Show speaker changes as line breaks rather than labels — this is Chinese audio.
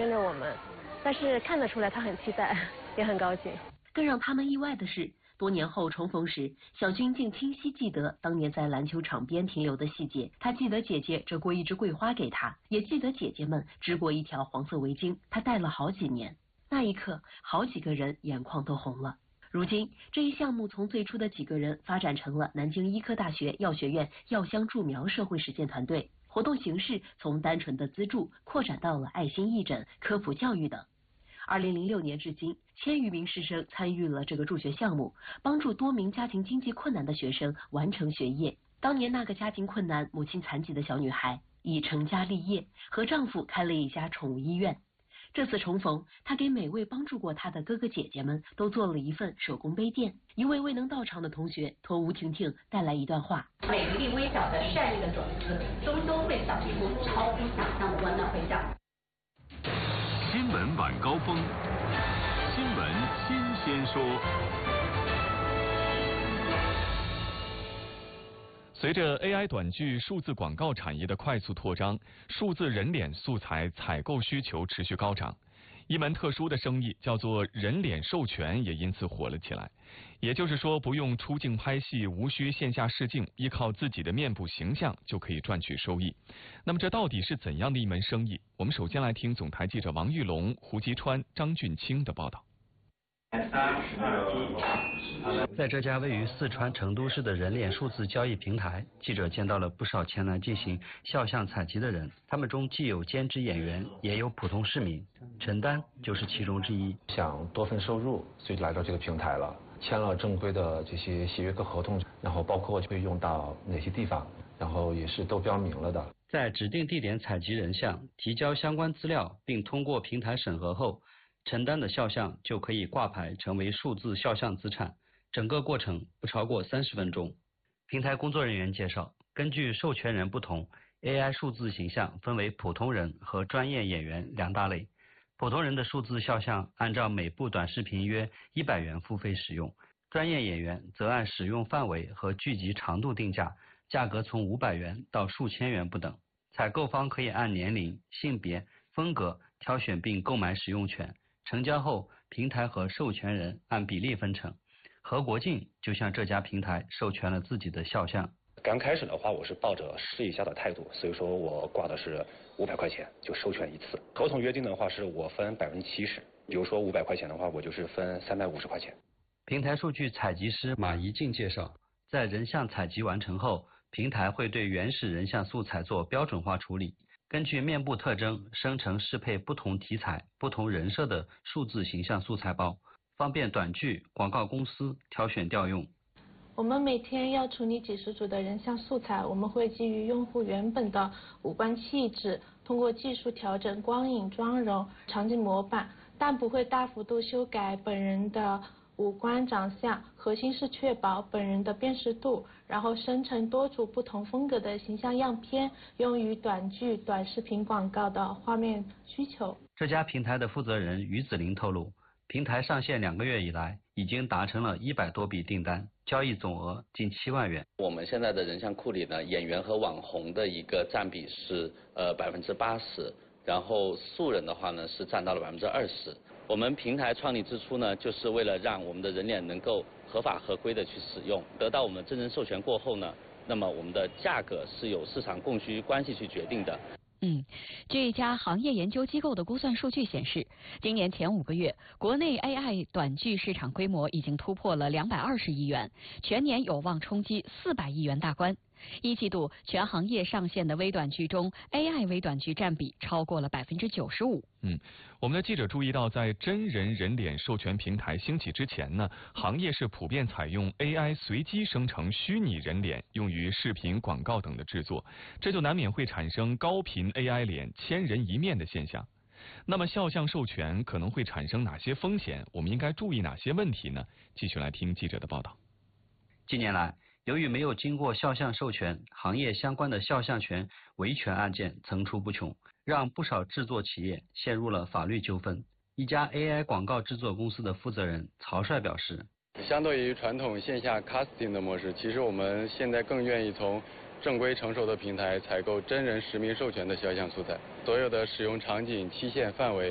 跟着我们，但是看得出来他很期待，也很高兴。
更让他们意外的是，多年后重逢时，小军竟清晰记得当年在篮球场边停留的细节。他记得姐姐折过一枝桂花给他，也记得姐姐们织过一条黄色围巾，他戴了好几年。那一刻，好几个人眼眶都红了。如今，这一项目从最初的几个人发展成了南京医科大学药学院药香助苗社会实践团队。活动形式从单纯的资助扩展到了爱心义诊、科普教育等。2006年至今，1000余名师生参与了这个助学项目，帮助多名家庭经济困难的学生完成学业。当年那个家庭困难、母亲残疾的小女孩已成家立业，和丈夫开了一家宠物医院。这次重逢，她给每位帮助过她的哥哥姐姐们都做了一份手工杯垫。一位未能到场的同学托吴婷婷带来一段话：
每一粒微小的善意的种子，终究会长出超乎想象的温暖回响。
新闻晚高峰，新闻新鲜说。随着 AI 短剧、数字广告产业的快速扩张，数字人脸素材采购需求持续高涨。一门特殊的生意叫做人脸授权也因此火了起来。也就是说，不用出镜拍戏，无需线下试镜，依靠自己的面部形象就可以赚取收益。那么这到底是怎样的一门生意？我们首先来听总台记者王玉龙、胡吉川、张俊清的报道。
在这家位于四川成都市的人脸数字交易平台，记者见到了不少前来进行肖像采集的人，他们中既有兼职演员，也有普通市民。陈丹就是其中之一。
想多份收入，所以来到这个平台了，签了正规的这些协约和合同，然后包括会用到哪些地方，然后也是都标明了的。
在指定地点采集人像，提交相关资料，并通过平台审核后，陈丹的肖像就可以挂牌成为数字肖像资产，整个过程不超过30分钟。平台工作人员介绍，根据授权人不同， AI 数字形象分为普通人和专业演员两大类。普通人的数字肖像按照每部短视频约100元付费使用，专业演员则按使用范围和剧集长度定价，价格从500元到数千元不等。采购方可以按年龄、性别、风格挑选并购买使用权，成交后平台和授权人按比例分成。何国进就向这家平台授权了自己的肖像。
刚开始的话，我是抱着试一下的态度，所以说我挂的是500块钱就授权一次。合同约定的话是我分70%，比如说500块钱的话，我就是分350块钱。
平台数据采集师马怡静介绍，在人像采集完成后，平台会对原始人像素材做标准化处理，根据面部特征生成适配不同题材、不同人设的数字形象素材包，方便短剧、广告公司挑选调用。
我们每天要处理几十组的人像素材，我们会基于用户原本的五官气质，通过技术调整光影、妆容、场景模板，但不会大幅度修改本人的五官长相，核心是确保本人的辨识度，然后生成多组不同风格的形象样片，用于短剧、短视频广告的画面需求。
这家平台的负责人于子林透露，平台上线2个月以来，已经达成了100多笔订单，交易总额近7万元。
我们现在的人像库里呢，演员和网红的一个占比是80%，然后素人的话呢是占到了20%。我们平台创立之初呢，就是为了让我们的人脸能够合法合规的去使用，得到我们真人授权过后呢，那么我们的价格是由市场供需关系去决定的。
据一家行业研究机构的估算数据显示，今年前5个月，国内 AI 短剧市场规模已经突破了220亿元，全年有望冲击400亿元大关。一季度全行业上线的微短剧中 ，AI 微短剧占比超过了95%。
我们的记者注意到，在真人人脸授权平台兴起之前呢，行业是普遍采用 AI 随机生成虚拟人脸，用于视频、广告等的制作，这就难免会产生高频 AI 脸千人一面的现象。那么肖像授权可能会产生哪些风险？我们应该注意哪些问题呢？继续来听记者的报道。
近年来，由于没有经过肖像授权，行业相关的肖像权维权案件层出不穷，让不少制作企业陷入了法律纠纷。一家 AI 广告制作公司的负责人曹帅表示，
相对于传统线下 casting 的模式，其实我们现在更愿意从正规成熟的平台采购真人实名授权的肖像素材，所有的使用场景、期限、范围